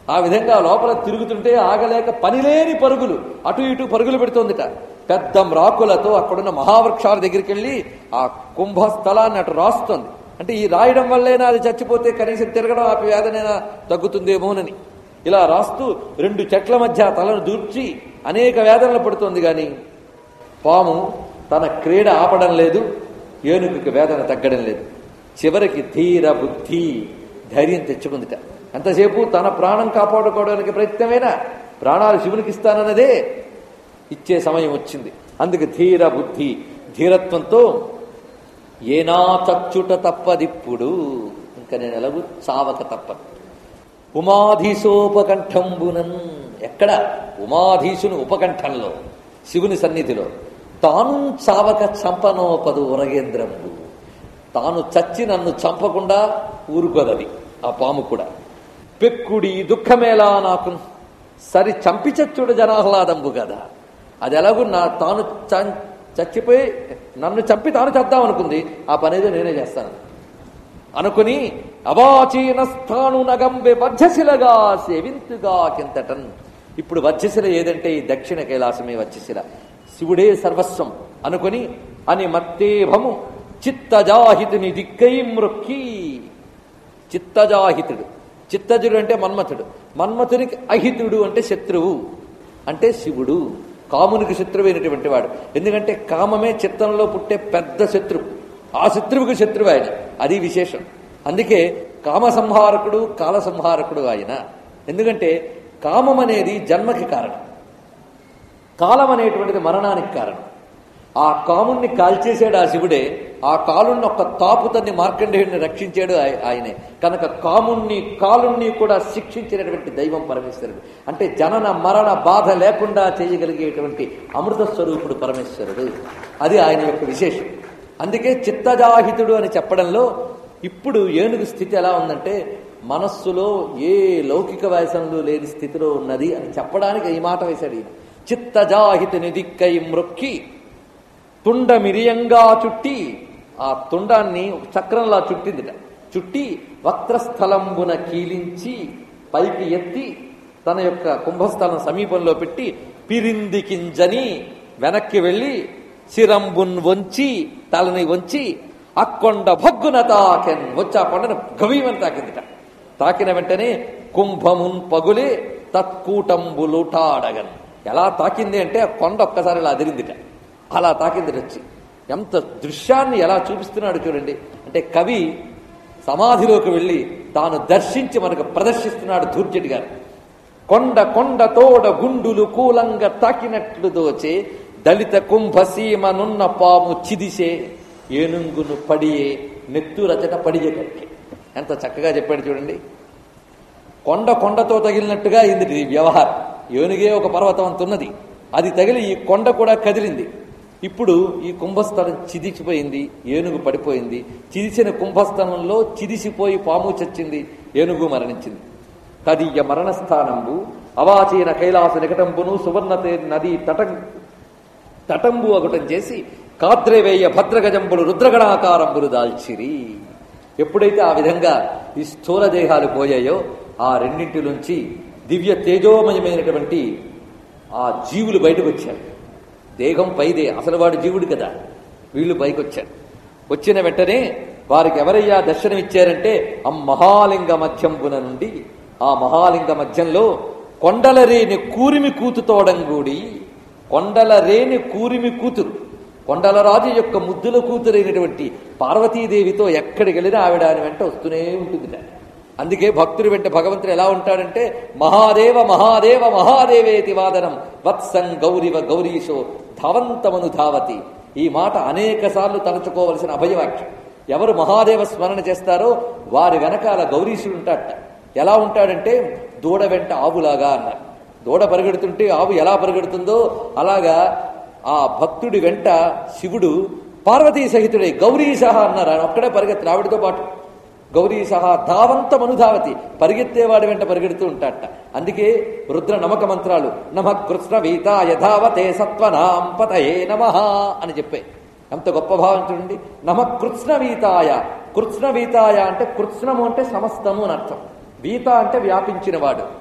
ఆ విధంగా లోపల తిరుగుతుంటే ఆగలేక పనిలేని పరుగులు అటు ఇటు పరుగులు పెడుతోందిట. పెద్ద మ్రాకులతో అక్కడున్న మహావృక్షాల దగ్గరికి వెళ్ళి ఆ కుంభస్థలాన్ని అటు రాస్తోంది. అంటే ఈ రాయడం వల్లైనా అది చచ్చిపోతే కనీసం తిరగడం ఆపి వేదనైనా తగ్గుతుందేమోనని ఇలా రాస్తూ 2 చెట్ల మధ్య తలను దూర్చి అనేక వేదనలు పడుతోంది. కానీ పాము తన క్రీడ ఆపడం లేదు, ఏనుగుకి వేదన తగ్గడం లేదు. చివరికి ధీర బుద్ధి ధైర్యం తెచ్చుకుందిట. ఎంతసేపు తన ప్రాణం కాపాడుకోవడానికి ప్రయత్నమైనా ప్రాణాలు శివునికి ఇస్తానన్నదే ఇచ్చే సమయం వచ్చింది. అందుకు ధీర బుద్ధి ధీరత్వంతో ఏనా చచ్చుట తప్పదిప్పుడు, ఇంకా నేను ఎలాగూ చావక తప్పదు. ఉమాధీశోపకంఠంబునన్, ఎక్కడ ఉమాధీశుని ఉపకంఠంలో శివుని సన్నిధిలో తాను చావక చంపనోపదు ఉరగేంద్రంబు, తాను చచ్చి నన్ను చంపకుండా ఊరుకోదది ఆ పాము కూడా. పెక్కుడి దుఃఖమేలా నాకు సరి చంపి చచ్చుడు జనాహ్లాదంబు కదా, అది ఎలాగూ తాను చచ్చిపోయి నన్ను చంపి తాను చేద్దాం అనుకుంది, ఆ పనేదో నేనే చేస్తాను అనుకుని అవాచీన స్థాను నగంబె వజ్రశిలగా సేవింతుగా కింతటన్. ఇప్పుడు వజ్రశిల ఏదంటే ఈ దక్షిణ కైలాసమే వజ్రశిల, శివుడే సర్వస్వం అనుకుని అని మత్తేభము చిత్తజాహితుని దిక్కై మృక్కి. చిత్తజాహితుడు, చిత్తజుడు అంటే మన్మథుడు, మన్మథునికి అహితుడు అంటే శత్రువు, అంటే శివుడు కామునికి శత్రువైనటువంటి వాడు. ఎందుకంటే కామమే చిత్తంలో పుట్టే పెద్ద శత్రువు, ఆ శత్రువుకి శత్రువు ఆయన, అది విశేషం. అందుకే కామ సంహారకుడు కాల సంహారకుడు ఆయన. ఎందుకంటే కామం అనేది జన్మకి కారణం, కాలం అనేటువంటిది మరణానికి కారణం. ఆ కాముణ్ణి కాల్చేశాడు ఆ శివుడే, ఆ కాలుణ్ణి ఒక్క తాపుతన్ని మార్కండేయుడిని రక్షించాడు ఆయనే. కనుక కాలుణ్ణి కూడా శిక్షించినటువంటి దైవం పరమేశ్వరుడు. అంటే జనన మరణ బాధ లేకుండా చేయగలిగేటువంటి అమృత స్వరూపుడు పరమేశ్వరుడు, అది ఆయన యొక్క విశేషం. అందుకే చిత్తజాహితుడు అని చెప్పడంలో ఇప్పుడు ఏనుగు స్థితి ఎలా ఉందంటే మనస్సులో ఏ లౌకిక వయసంలో లేని స్థితిలో ఉన్నది అని చెప్పడానికి ఈ మాట వేశాడు ఈయన. చిత్తజాహితుని దిక్కై మ్రొక్కి తుండ మిరియంగా చుట్టి, ఆ తుండాన్ని చక్రంలా చుట్టిందిట, చుట్టి వక్రస్థలంబున కీలించి పైకి ఎత్తి తన యొక్క కుంభస్థలం సమీపంలో పెట్టి పిరింది కింజని వెనక్కి వెళ్ళి శిరంబున్ వంచి తలని వంచి అక్కొండ భగ్గున తాకెన్, వచ్చి ఆ కొండను గవీమని తాకిందిట. తాకిన వెంటనే కుంభమున్ పగులే తత్కూటంబులుటాడగన్. ఎలా తాకింది అంటే ఆ కొండ ఒక్కసారి ఇలా అదిరిందిట, అలా తాకింది వచ్చి. ఎంత దృశ్యాన్ని ఎలా చూపిస్తున్నాడు చూడండి. అంటే కవి సమాధిలోకి వెళ్ళి తాను దర్శించి మనకు ప్రదర్శిస్తున్నాడు ధూర్జటి గారు. కొండ కొండ తోడ గుండులు కూలంగా తాకినట్లు దోచే దళిత కుంభసీమనున్న పాము చిదిసే ఏనుంగును పడియే నెత్తు రచన పడియే కక్కే. ఎంత చక్కగా చెప్పాడు చూడండి. కొండతో తగిలినట్టుగా అయింది ఈ వ్యవహారం. ఏనుగే ఒక పర్వతం అంతున్నది, అది తగిలి ఈ కొండ కూడా కదిలింది. ఇప్పుడు ఈ కుంభస్థలం చిదిచిపోయింది, ఏనుగు పడిపోయింది. చిదిసిన కుంభస్థలంలో చిదిసిపోయి పాము చచ్చింది, ఏనుగు మరణించింది. తదీయ మరణస్థానంబు అవాచీన కైలాస నికటంబును సువర్ణతే నదీ తటంబు ఒకటం చేసి కాద్రేవేయ భద్రగజంబులు రుద్రగణాకారంబులు దాల్చిరి. ఎప్పుడైతే ఆ విధంగా ఈ స్థూల దేహాలు పోయాయో ఆ రెండింటిలోంచి దివ్య తేజోమయమైనటువంటి ఆ జీవులు బయటకు వచ్చారు. దేహం పైదే, అసలు వాడు జీవుడు కదా, వీళ్ళు పైకి వచ్చారు. వచ్చిన వెంటనే వారికి ఎవరయ్యా దర్శనమిచ్చారంటే ఆ మహాలింగ మధ్యంబున నుండి, ఆ మహాలింగ మధ్యంలో కొండలరేని కూరిమి కూతుతోడంగూడి, కొండలరేని కూరిమి కూతురు, కొండలరాజు యొక్క ముద్దుల కూతురైనటువంటి పార్వతీదేవితో ఎక్కడికి వెళ్ళినా ఆవిడ ఆయన వెంట వస్తూనే ఉంటుంది. అందుకే భక్తుడి వెంట భగవంతుడు ఎలా ఉంటాడంటే మహాదేవ మహాదేవ మహాదేవేతి వాదనం వత్సం గౌరివ గౌరీశో ధావంతమను ధావతి. ఈ మాట అనేక సార్లు తలుచుకోవలసిన అభయవాక్యం. ఎవరు మహాదేవ స్మరణ చేస్తారో వారి వెనకాల గౌరీశుడు ఉంటాడట. ఎలా ఉంటాడంటే దూడ వెంట ఆవులాగా అన్నారు. దూడ పరిగెడుతుంటే ఆవు ఎలా పరిగెడుతుందో అలాగా ఆ భక్తుడి వెంట శివుడు పార్వతీ సహితుడై గౌరీశః అన్నారు. ఆయన ఒక్కడే పరిగెత్తారు ఆవిడతో పాటు. గౌరీశః ధావంతమనుధావతి, పరిగెత్తేవాడి వెంట పరిగెడుతూ ఉంటాడట. అందుకే రుద్ర నమక మంత్రాలు నమః కృష్ణ వీతాయ ధావతే సత్వనాం పతయే నమః అని చెప్పే. ఎంత గొప్ప భావం చూడండి. నమః కృష్ణవీతాయ, కృష్ణవీతాయ అంటే కృష్ణము అంటే సమస్తము అని అర్థం, వీత అంటే వ్యాపించిన వాడు.